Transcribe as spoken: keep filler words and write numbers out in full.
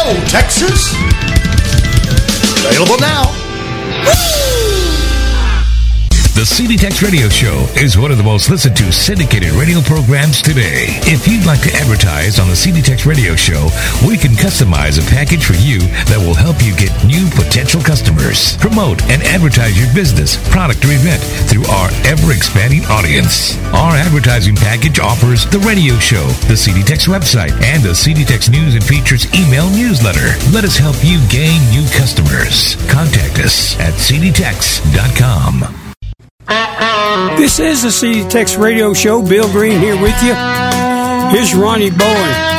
Texas. Available now. The C D Tex Radio Show is one of the most listened to syndicated radio programs today. If you'd like to advertise on the C D Tex Radio Show, we can customize a package for you that will help you get new potential customers. Promote and advertise your business, product, or event through our ever-expanding audience. Our advertising package offers the radio show, the C D Tex website, and the C D Tex News and Features email newsletter. Let us help you gain new customers. Contact us at c d tex dot com. This is the C D Tex Radio Show. Bill Green here with you. Here's Ronnie Bowen.